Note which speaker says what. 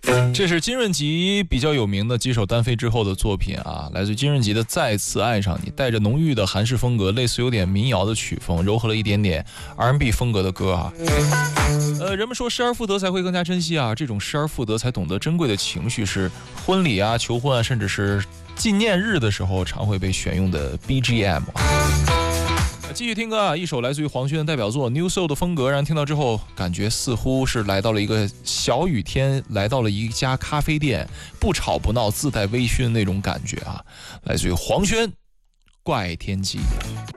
Speaker 1: 这是金润吉比较有名的几首单飞之后的作品啊，来自金润吉的《再次爱上你》，带着浓郁的韩式风格，类似有点民谣的曲风，糅合了一点点 R&B 风格的歌啊。人们说失而复得才会更加珍惜啊，这种失而复得才懂得珍贵的情绪是婚礼啊、求婚啊，甚至是纪念日的时候常会被选用的 BGM 啊。继续听歌啊，一首来自于黄轩的代表作 New Soul 的风格，让人听到之后感觉似乎是来到了一个小雨天，来到了一家咖啡店，不吵不闹，自带微醺那种感觉啊，来自于黄轩怪天气。